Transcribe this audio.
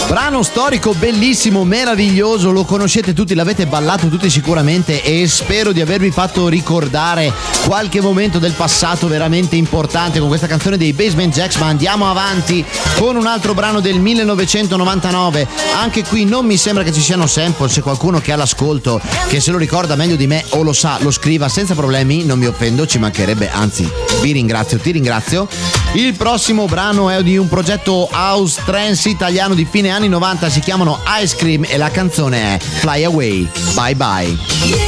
Brano storico bellissimo, meraviglioso, lo conoscete tutti, l'avete ballato tutti sicuramente e spero di avervi fatto ricordare qualche momento del passato veramente importante con questa canzone dei Basement Jaxx. Ma andiamo avanti con un altro brano del 1999. Anche qui non mi sembra che ci siano sample, se qualcuno che ha l'ascolto che se lo ricorda meglio di me o lo sa lo scriva senza problemi, non mi offendo, ci mancherebbe, anzi vi ringrazio, ti ringrazio. Il prossimo brano è di un progetto house trance italiano di fine anni 90, si chiamano Ice Cream e la canzone è Fly Away, Bye Bye.